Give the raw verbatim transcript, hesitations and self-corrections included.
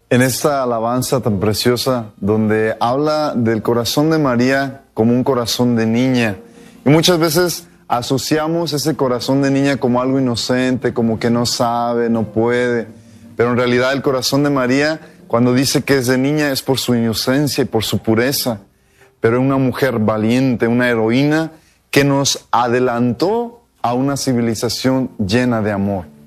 En esta alabanza tan preciosa, donde habla del corazón de María como un corazón de niña. Y muchas veces asociamos ese corazón de niña como algo inocente, como que no sabe, no puede. Pero en realidad el corazón de María, cuando dice que es de niña, es por su inocencia y por su pureza. Pero es una mujer valiente, una heroína que nos adelantó a una civilización llena de amor.